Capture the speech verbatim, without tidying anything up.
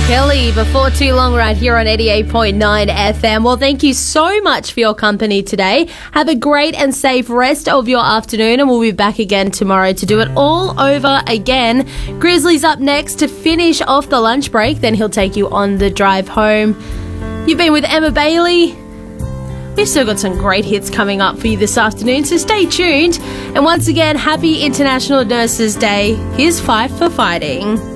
Kelly before too long right here on eighty-eight point nine F M. Well, thank you so much for your company today. Have a great and safe rest of your afternoon, and we'll be back again tomorrow to do it all over again. Grizzly's up next to finish off the lunch break, then he'll take you on the drive home. You've been with Emma Bailey. We've still got some great hits coming up for you this afternoon, so stay tuned. And once again, happy International Nurses Day. Here's Fight for Fighting.